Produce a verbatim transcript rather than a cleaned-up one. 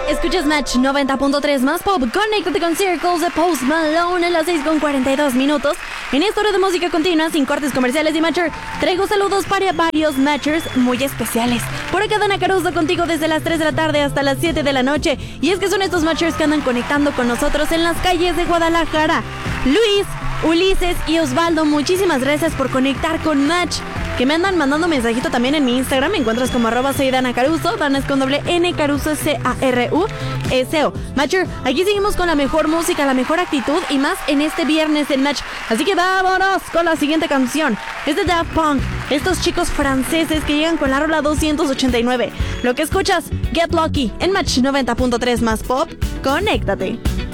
Escuchas Match noventa punto tres más pop. Conéctate con Circles de Post Malone en las seis con cuarenta y dos minutos. En esta hora de música continua, sin cortes comerciales y Matcher, traigo saludos para varios Matchers muy especiales. Por acá Dana Caruso contigo desde las tres de la tarde hasta las siete de la noche. Y es que son estos Matchers que andan conectando con nosotros en las calles de Guadalajara. Luis, Ulises y Osvaldo, muchísimas gracias por conectar con Match. Que me andan mandando mensajito también en mi Instagram. Me encuentras como arroba soy Dana Caruso. Dana es con doble N, Caruso C A R U S O. Matcher, aquí seguimos con la mejor música, la mejor actitud y más en este viernes en Match. Así que vámonos con la siguiente canción. Es de Daft Punk, estos chicos franceses que llegan con la rola doscientos ochenta y nueve. Lo que escuchas, Get Lucky en Match noventa punto tres más pop. Conéctate.